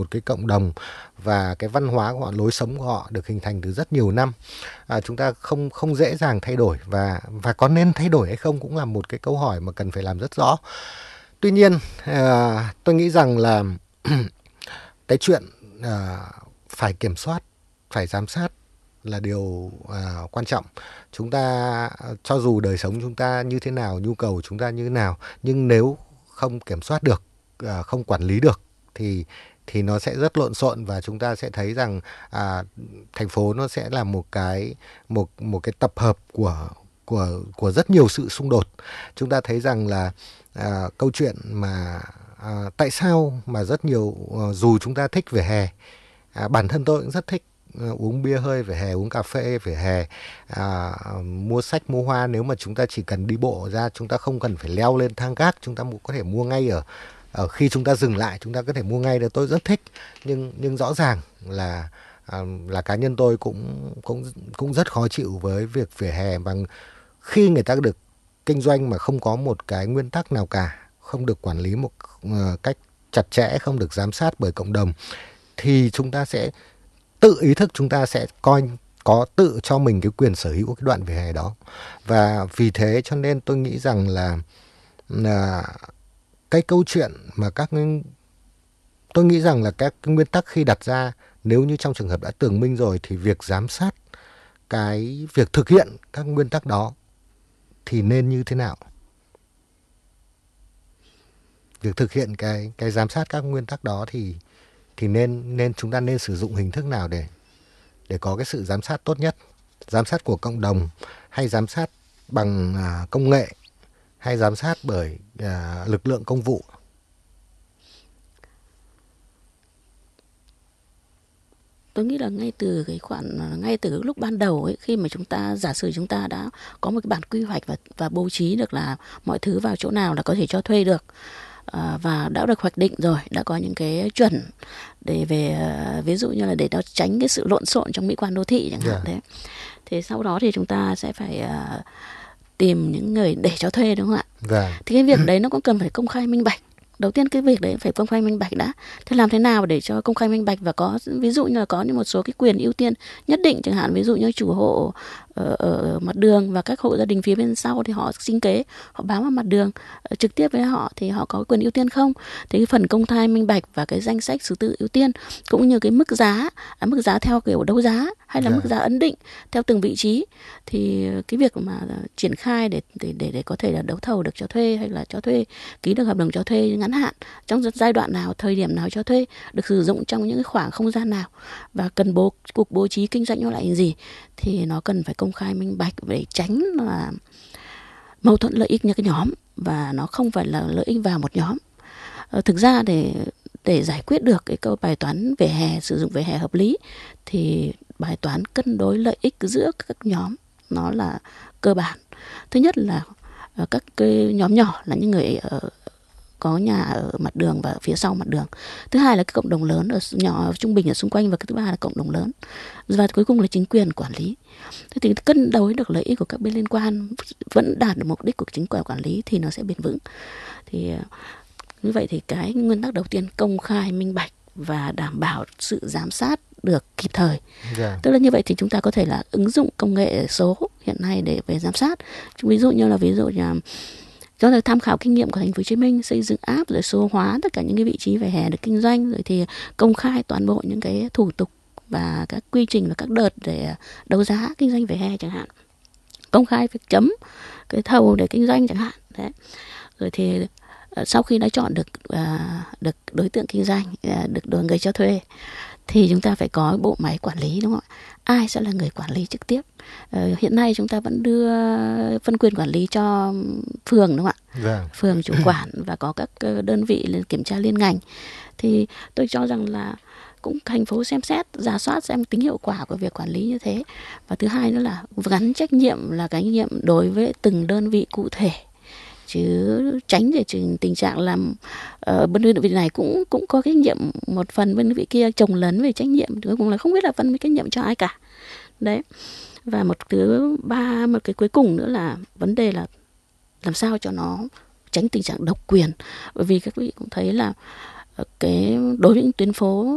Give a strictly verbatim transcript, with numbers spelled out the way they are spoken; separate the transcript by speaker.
Speaker 1: một cái cộng đồng và cái văn hóa của họ, lối sống của họ được hình thành từ rất nhiều năm. À, chúng ta không không dễ dàng thay đổi, và và có nên thay đổi hay không cũng là một cái câu hỏi mà cần phải làm rất rõ. Tuy nhiên, à, tôi nghĩ rằng là cái chuyện à, phải kiểm soát, phải giám sát là điều à, quan trọng. Chúng ta cho dù đời sống chúng ta như thế nào, nhu cầu chúng ta như thế nào, nhưng nếu không kiểm soát được, à, không quản lý được thì thì nó sẽ rất lộn xộn, và chúng ta sẽ thấy rằng à, thành phố nó sẽ là một cái một một cái tập hợp của của của rất nhiều sự xung đột. Chúng ta thấy rằng là à, câu chuyện mà à, tại sao mà rất nhiều à, dù chúng ta thích vỉa hè, à, bản thân tôi cũng rất thích à, uống bia hơi vỉa hè, uống cà phê vỉa hè, à, mua sách mua hoa, nếu mà chúng ta chỉ cần đi bộ ra, chúng ta không cần phải leo lên thang gác, chúng ta có thể mua ngay ở ở khi chúng ta dừng lại, chúng ta có thể mua ngay được. Tôi rất thích, nhưng nhưng rõ ràng là à, là cá nhân tôi cũng cũng cũng rất khó chịu với việc vỉa hè, bằng khi người ta được kinh doanh mà không có một cái nguyên tắc nào cả, không được quản lý một uh, cách chặt chẽ, không được giám sát bởi cộng đồng, thì chúng ta sẽ tự ý thức, chúng ta sẽ coi có tự cho mình cái quyền sở hữu cái đoạn vỉa hè đó. Và vì thế cho nên tôi nghĩ rằng là, là cái câu chuyện mà các tôi nghĩ rằng là các cái nguyên tắc khi đặt ra, nếu như trong trường hợp đã tường minh rồi, thì việc giám sát cái việc thực hiện các nguyên tắc đó thì nên như thế nào? Việc thực hiện cái cái giám sát các nguyên tắc đó thì thì nên nên chúng ta nên sử dụng hình thức nào để để có cái sự giám sát tốt nhất? Giám sát của cộng đồng, hay giám sát bằng à, công nghệ, hay giám sát bởi à, lực lượng công vụ?
Speaker 2: Tôi nghĩ là ngay từ cái khoản ngay từ cái lúc ban đầu ấy, khi mà chúng ta giả sử chúng ta đã có một cái bản quy hoạch và và bố trí được là mọi thứ vào chỗ nào là có thể cho thuê được, à, và đã được hoạch định rồi, đã có những cái chuẩn để về ví dụ như là để nó tránh cái sự lộn xộn trong mỹ quan đô thị chẳng hạn.
Speaker 1: Yeah.
Speaker 2: Thế thì sau đó thì chúng ta sẽ phải uh, tìm những người để cho thuê, đúng không ạ?
Speaker 1: Yeah.
Speaker 2: Thì cái việc đấy nó cũng cần phải công khai minh bạch. Đầu tiên cái việc đấy phải công khai minh bạch đã. Thế làm thế nào để cho công khai minh bạch và có ví dụ như là có những một số cái quyền ưu tiên nhất định, chẳng hạn ví dụ như chủ hộ ở, ở mặt đường và các hộ gia đình phía bên sau thì họ sinh kế, họ bám vào mặt đường trực tiếp với họ thì họ có quyền ưu tiên không? Thì cái phần công khai minh bạch và cái danh sách thứ tự ưu tiên, cũng như cái mức giá, à, mức giá theo kiểu đấu giá hay là
Speaker 1: Yeah.
Speaker 2: mức giá ấn định theo từng vị trí, thì cái việc mà triển khai để để để, để có thể là đấu thầu được cho thuê hay là cho thuê, ký được hợp đồng cho thuê ngắn hạn trong giai đoạn nào, thời điểm nào cho thuê, được sử dụng trong những cái khoảng không gian nào, và cần bố cục bố trí kinh doanh nó lại gì, thì nó cần phải công khai minh bạch để tránh là mâu thuẫn lợi ích như cái nhóm, và nó không phải là lợi ích vào một nhóm. Ờ, thực ra để để giải quyết được cái câu bài toán vỉa hè, sử dụng vỉa hè hợp lý, thì bài toán cân đối lợi ích giữa các nhóm nó là cơ bản. Thứ nhất là các cái nhóm nhỏ là những người ở có nhà ở mặt đường và phía sau mặt đường. Thứ hai là cái cộng đồng lớn ở nhỏ, trung bình ở xung quanh, và cái thứ ba là cộng đồng lớn. Và cuối cùng là chính quyền quản lý. Thế thì cân đối được lợi ích của các bên liên quan, vẫn đạt được mục đích của chính quyền quản lý thì nó sẽ bền vững. Thì như vậy thì cái nguyên tắc đầu tiên, công khai minh bạch và đảm bảo sự giám sát được kịp thời.
Speaker 1: Yeah.
Speaker 2: Tức là như vậy thì chúng ta có thể là ứng dụng công nghệ số hiện nay để về giám sát. Ví dụ như là ví dụ như do là tham khảo kinh nghiệm của thành phố Hồ Chí Minh, xây dựng app rồi số hóa tất cả những cái vị trí vỉa hè được kinh doanh, rồi thì công khai toàn bộ những cái thủ tục và các quy trình và các đợt để đấu giá kinh doanh vỉa hè chẳng hạn, công khai việc chấm cái thầu để kinh doanh chẳng hạn. Đấy. Rồi thì sau khi đã chọn được uh, được đối tượng kinh doanh, uh, được đối người cho thuê, thì chúng ta phải có bộ máy quản lý, đúng không ạ? Ai sẽ là người quản lý trực tiếp? Ờ, hiện nay chúng ta vẫn đưa phân quyền quản lý cho phường, đúng không ạ?
Speaker 1: Vâng.
Speaker 2: Phường chủ quản và có các đơn vị kiểm tra liên ngành. Thì tôi cho rằng là cũng thành phố xem xét, rà soát xem tính hiệu quả của việc quản lý như thế. Và thứ hai nữa là gắn trách nhiệm là cái trách nhiệm đối với từng đơn vị cụ thể, chứ tránh để tình trạng làm uh, bên đơn vị này cũng cũng có trách nhiệm một phần, bên đơn vị kia chồng lấn về trách nhiệm, cuối cùng là không biết là phân trách nhiệm cho ai cả. Đấy. Và một thứ ba, một cái cuối cùng nữa là vấn đề là làm sao cho nó tránh tình trạng độc quyền, bởi vì các vị cũng thấy là cái đối với những tuyến phố